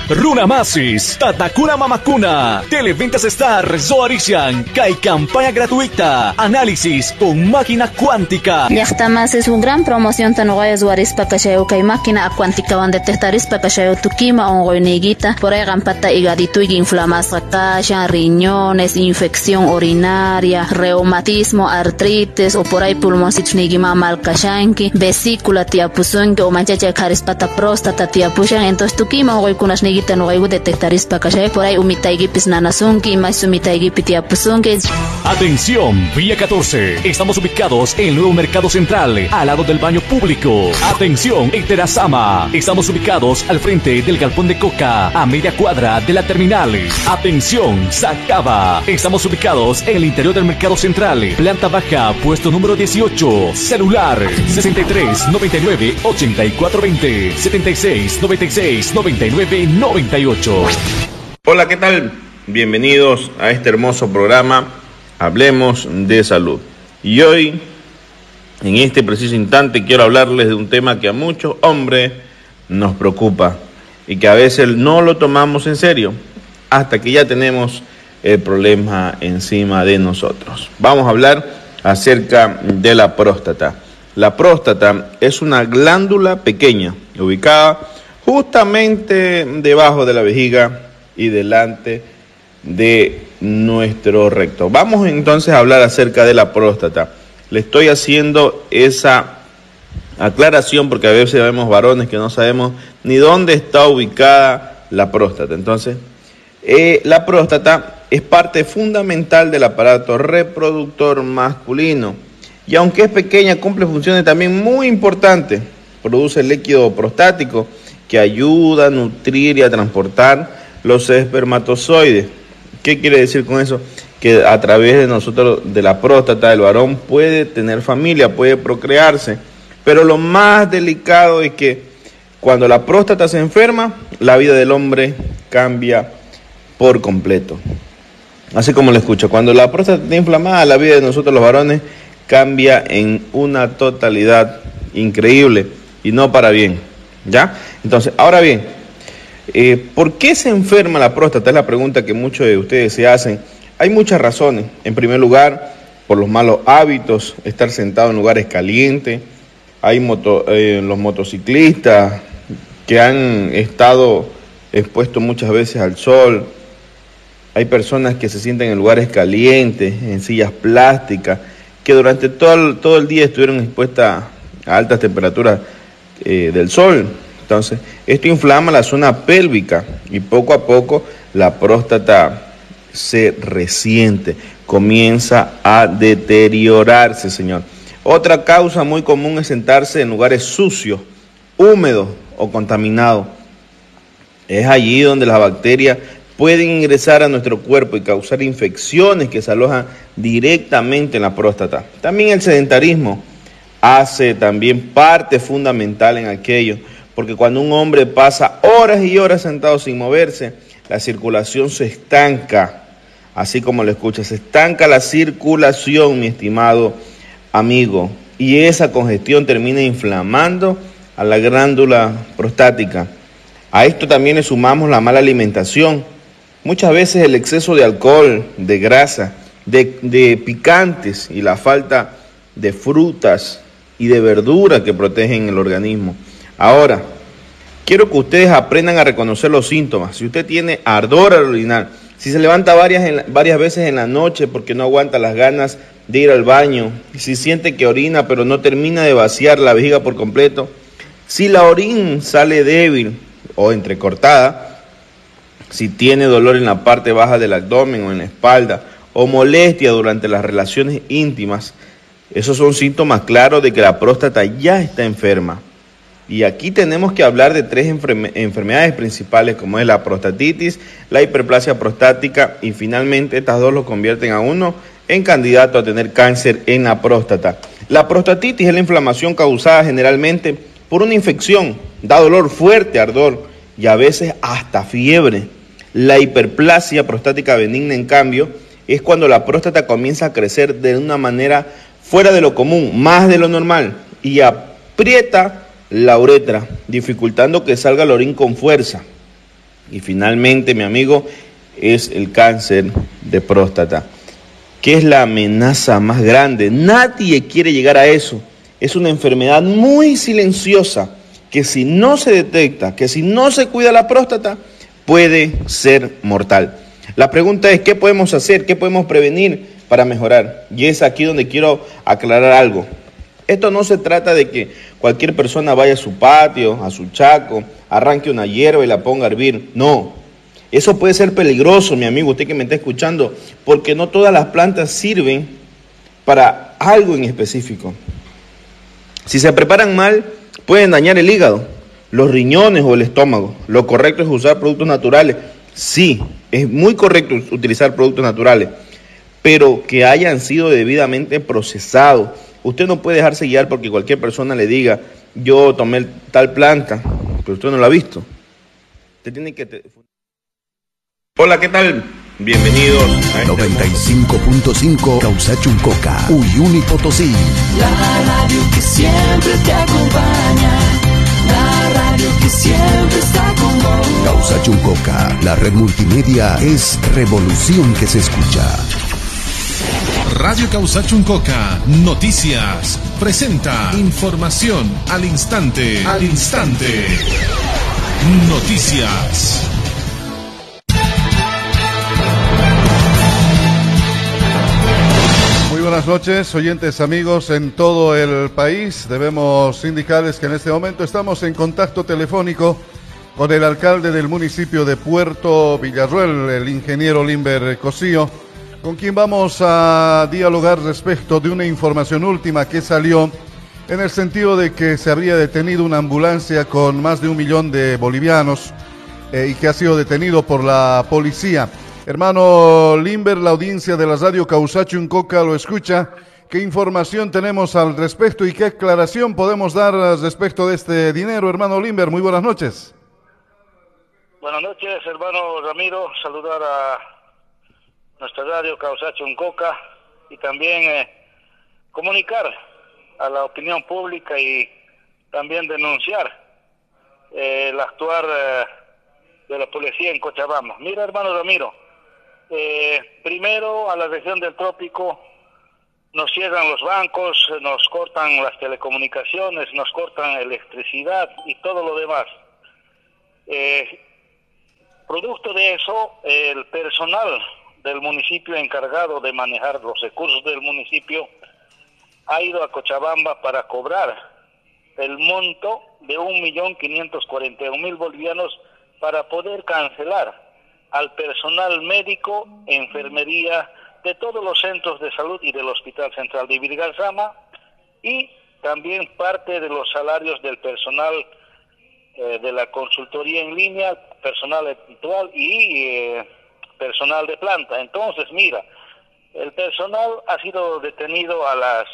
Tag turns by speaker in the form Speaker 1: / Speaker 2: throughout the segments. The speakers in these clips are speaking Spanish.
Speaker 1: Runamasis, Tatakuna Mamakuna, Televentas Star, Zoarisian, Kai campaña gratuita, análisis con máquina cuántica.
Speaker 2: Llaqtamas es una gran promoción tanuaya Zoarispa Kashayo Kai máquina cuántica van detectarispa Kashayo Tukima ongoiniguita, por ahí gampata higadito y inflamación, riñones, infección urinaria, reumatismo, artritis o por ahí pulmoncito nigima malkashanki, vesícula tiapuzunki o manchacha karispata próstata tiapushan, entonces Tukima ongoikunas nigita no hay detectarispa Kashayo por ahí umitaigipis nanasunki, más umitaigipis tiapuzunki.
Speaker 1: Atención, Vía 14. Estamos ubicados en el nuevo Mercado Central, al lado del baño público. Atención, en Terazama. Estamos ubicados al frente del galpón de Coca, a media cuadra de la terminal. Atención, Sacaba. Estamos ubicados en el interior del Mercado Central, planta baja, puesto número 18. Celular 63 99 84 20 76 96 99 98.
Speaker 3: Hola, ¿qué tal? Bienvenidos a este hermoso programa Hablemos de Salud. Y hoy, en este preciso instante, quiero hablarles de un tema que a muchos hombres nos preocupa y que a veces no lo tomamos en serio hasta que ya tenemos el problema encima de nosotros. Vamos a hablar acerca de la próstata. La próstata es una glándula pequeña ubicada justamente debajo de la vejiga y delante de nuestro recto. Vamos entonces a hablar acerca de la próstata. Le estoy haciendo esa aclaración porque a veces vemos varones que no sabemos ni dónde está ubicada la próstata. Entonces, la próstata es parte fundamental del aparato reproductor masculino y aunque es pequeña, cumple funciones también muy importantes. Produce el líquido prostático que ayuda a nutrir y a transportar los espermatozoides. ¿Qué quiere decir con eso? Que a través de nosotros, de la próstata, el varón puede tener familia, puede procrearse, pero lo más delicado es que cuando la próstata se enferma, la vida del hombre cambia por completo. Así como lo escucho, cuando la próstata está inflamada, la vida de nosotros los varones cambia en una totalidad increíble y no para bien, ¿ya? Entonces, ahora bien, ¿por qué se enferma la próstata? Es la pregunta que muchos de ustedes se hacen. Hay muchas razones. En primer lugar, por los malos hábitos, estar sentado en lugares calientes. Hay los motociclistas que han estado expuestos muchas veces al sol. Hay personas que se sienten en lugares calientes, en sillas plásticas, que durante todo el día estuvieron expuestas a altas temperaturas del sol. Entonces, esto inflama la zona pélvica y poco a poco la próstata se resiente, comienza a deteriorarse, señor. Otra causa muy común es sentarse en lugares sucios, húmedos o contaminados. Es allí donde las bacterias pueden ingresar a nuestro cuerpo y causar infecciones que se alojan directamente en la próstata. También el sedentarismo hace también parte fundamental en aquello. Porque cuando un hombre pasa horas y horas sentado sin moverse, la circulación se estanca, así como lo escuchas, se estanca la circulación, mi estimado amigo, y esa congestión termina inflamando a la glándula prostática. A esto también le sumamos la mala alimentación, muchas veces el exceso de alcohol, de grasa, de picantes y la falta de frutas y de verduras que protegen el organismo. Ahora, quiero que ustedes aprendan a reconocer los síntomas. Si usted tiene ardor al orinar, si se levanta varias veces en la noche porque no aguanta las ganas de ir al baño, si siente que orina pero no termina de vaciar la vejiga por completo, si la orina sale débil o entrecortada, si tiene dolor en la parte baja del abdomen o en la espalda, o molestia durante las relaciones íntimas, esos son síntomas claros de que la próstata ya está enferma. Y aquí tenemos que hablar de tres enfermedades principales, como es la prostatitis, la hiperplasia prostática, y finalmente estas dos lo convierten a uno en candidato a tener cáncer en la próstata. La prostatitis es la inflamación causada generalmente por una infección, da dolor fuerte, ardor y a veces hasta fiebre. La hiperplasia prostática benigna, en cambio, es cuando la próstata comienza a crecer de una manera fuera de lo común, más de lo normal, y aprieta la uretra, dificultando que salga el orín con fuerza. Y finalmente, mi amigo, es el cáncer de próstata, que es la amenaza más grande. Nadie quiere llegar a eso. Es una enfermedad muy silenciosa que si no se detecta, que si no se cuida la próstata, puede ser mortal. La pregunta es, ¿qué podemos hacer? ¿Qué podemos prevenir para mejorar? Y es aquí donde quiero aclarar algo. Esto no se trata de que cualquier persona vaya a su patio, a su chaco, arranque una hierba y la ponga a hervir. No, eso puede ser peligroso, mi amigo, usted que me está escuchando, porque no todas las plantas sirven para algo en específico. Si se preparan mal, pueden dañar el hígado, los riñones o el estómago. Lo correcto es usar productos naturales. Sí, es muy correcto utilizar productos naturales, pero que hayan sido debidamente procesados. Usted no puede dejarse guiar porque cualquier persona le diga, yo tomé tal planta, pero usted no la ha visto. Usted tiene que... Hola, ¿qué tal? Bienvenidos a
Speaker 4: 95.5 Causachuncoca, Uyuni Potosí.
Speaker 5: La radio que siempre te acompaña, la radio que siempre está con vos.
Speaker 4: Causachuncoca, la red multimedia es revolución que se escucha.
Speaker 6: Radio Causachuncoca, noticias, presenta información al instante. Noticias.
Speaker 7: Muy buenas noches, oyentes amigos en todo el país. Debemos indicarles que en este momento estamos en contacto telefónico con el alcalde del municipio de Puerto Villarroel, el ingeniero Limber Cosío, con quien vamos a dialogar respecto de una información última que salió en el sentido de que se habría detenido una ambulancia con más de 1 millón de bolivianos y que ha sido detenido por la policía. Hermano Limber, la audiencia de la radio Causachuncoca lo escucha. ¿Qué información tenemos al respecto y qué aclaración podemos dar respecto de este dinero, hermano Limber? Muy buenas noches.
Speaker 8: Buenas noches, hermano Ramiro. Saludar a nuestra radio Causachuncoca y también comunicar a la opinión pública y también denunciar el actuar de la policía en Cochabamba. Mira, hermano Ramiro, primero a la región del trópico nos cierran los bancos, nos cortan las telecomunicaciones, nos cortan electricidad y todo lo demás. Producto de eso, el personal del municipio encargado de manejar los recursos del municipio ha ido a Cochabamba para cobrar el monto de 1.541.000 bolivianos para poder cancelar al personal médico, enfermería de todos los centros de salud y del Hospital Central de Ibirigazama y también parte de los salarios del personal de la consultoría en línea, personal eventual y personal de planta. Entonces, mira, el personal ha sido detenido a las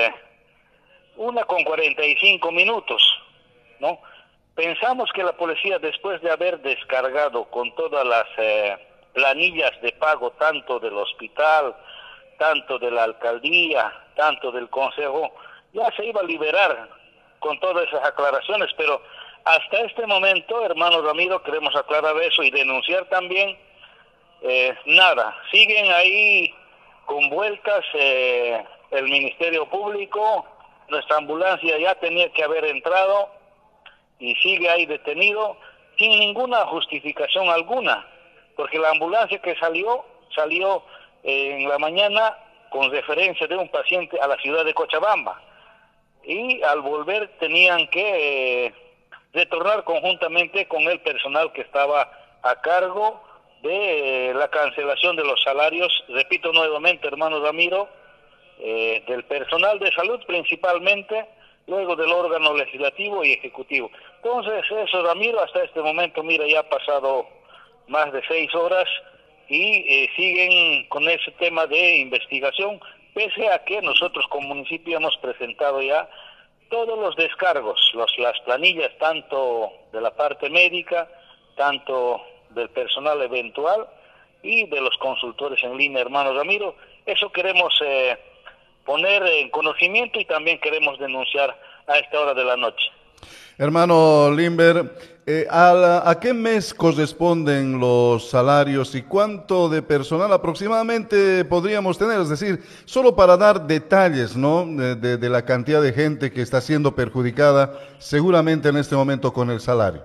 Speaker 8: 1:45, ¿no? Pensamos que la policía, después de haber descargado con todas las planillas de pago, tanto del hospital, tanto de la alcaldía, tanto del consejo, ya se iba a liberar con todas esas aclaraciones, pero hasta este momento, hermano Ramiro, queremos aclarar eso y denunciar también, nada, siguen ahí con vueltas el Ministerio Público, nuestra ambulancia ya tenía que haber entrado, y sigue ahí detenido sin ninguna justificación alguna, porque la ambulancia que salió en la mañana con referencia de un paciente a la ciudad de Cochabamba, y al volver tenían que retornar conjuntamente con el personal que estaba a cargo de la cancelación de los salarios, repito nuevamente, hermano Ramiro, del personal de salud principalmente, luego del órgano legislativo y ejecutivo. Entonces, eso, Ramiro, hasta este momento, mira, ya ha pasado más de 6 horas y siguen con ese tema de investigación, pese a que nosotros como municipio hemos presentado ya todos los descargos, las planillas, tanto de la parte médica, tanto del personal eventual y de los consultores en línea, hermano Ramiro. Eso queremos poner en conocimiento y también queremos denunciar a esta hora de la noche.
Speaker 7: Hermano Limber, ¿A qué mes corresponden los salarios y cuánto de personal aproximadamente podríamos tener? Es decir, solo para dar detalles, ¿no? De la cantidad de gente que está siendo perjudicada seguramente en este momento con el salario.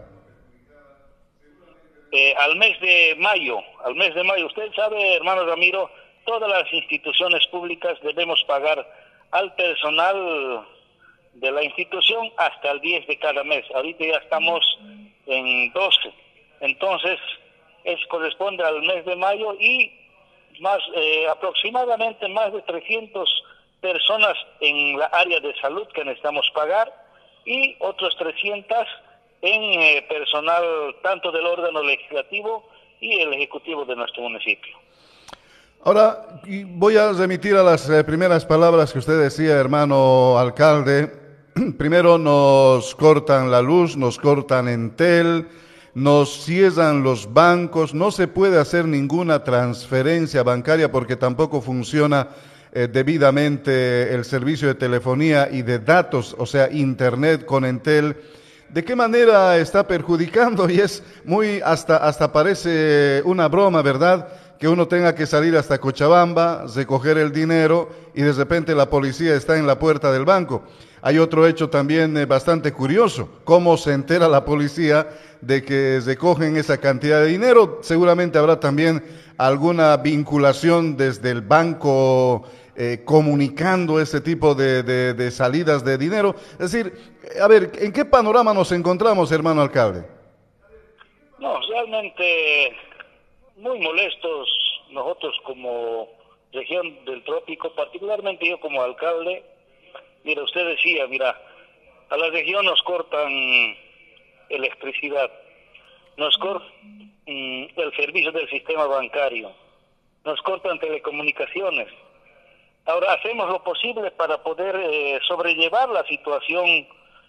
Speaker 8: Al mes de mayo, usted sabe, hermano Ramiro, todas las instituciones públicas debemos pagar al personal de la institución hasta el 10 de cada mes. Ahorita ya estamos en 12. Entonces, corresponde al mes de mayo y más aproximadamente más de 300 personas en la área de salud que necesitamos pagar y otros 300 en personal tanto del órgano legislativo y el ejecutivo de nuestro municipio.
Speaker 7: Ahora, voy a remitir a las primeras palabras que usted decía, hermano alcalde. Primero nos cortan la luz, nos cortan Entel, nos cierran los bancos, no se puede hacer ninguna transferencia bancaria porque tampoco funciona debidamente el servicio de telefonía y de datos, o sea, internet con Entel. ¿De qué manera está perjudicando? Y es hasta parece una broma, ¿verdad? Que uno tenga que salir hasta Cochabamba, recoger el dinero y de repente la policía está en la puerta del banco. Hay otro hecho también bastante curioso, cómo se entera la policía de que recogen esa cantidad de dinero. Seguramente habrá también alguna vinculación desde el banco comunicando ese tipo de salidas de dinero. Es decir, a ver, ¿en qué panorama nos encontramos, hermano alcalde?
Speaker 8: No, realmente muy molestos nosotros como región del trópico, particularmente yo como alcalde. Mira, usted decía, a la región nos cortan electricidad, nos cortan el servicio del sistema bancario, nos cortan telecomunicaciones. Ahora hacemos lo posible para poder sobrellevar la situación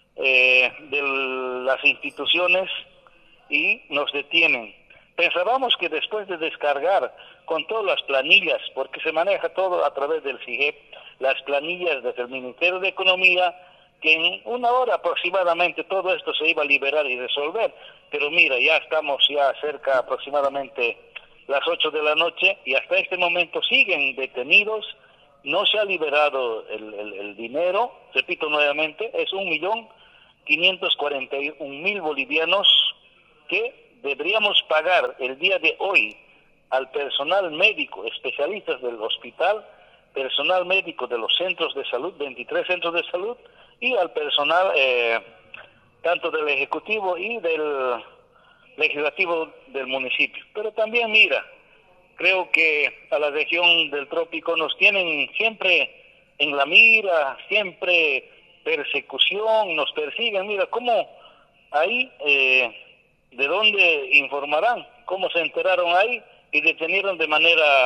Speaker 8: de las instituciones y nos detienen. Pensábamos que después de descargar con todas las planillas, porque se maneja todo a través del CIGEP, las planillas desde el Ministerio de Economía, que en una hora aproximadamente todo esto se iba a liberar y resolver. Pero mira, ya estamos cerca aproximadamente las 8 de la noche y hasta este momento siguen detenidos, no se ha liberado el dinero, repito nuevamente, es 1.541.000 bolivianos que deberíamos pagar el día de hoy al personal médico, especialistas del hospital, personal médico de los centros de salud, 23 centros de salud, y al personal tanto del Ejecutivo y del Legislativo del municipio. Pero también, creo que a la región del trópico nos tienen siempre en la mira, siempre persecución, nos persiguen. ¿Cómo ahí, de dónde informarán? ¿Cómo se enteraron ahí y detenieron de manera